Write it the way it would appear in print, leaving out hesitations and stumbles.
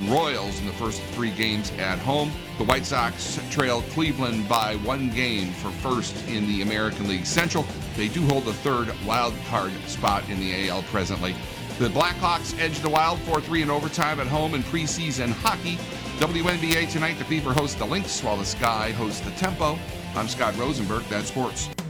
Royals in the first 3 games at home. The White Sox trail Cleveland by 1 game for first in the American League Central. They do hold the 3rd wild card spot in the AL presently. The Blackhawks edge the Wild 4-3 in overtime at home in preseason hockey. WNBA tonight, the Fever hosts the Lynx while the Sky hosts the Tempo. I'm Scott Rosenberg. That's sports.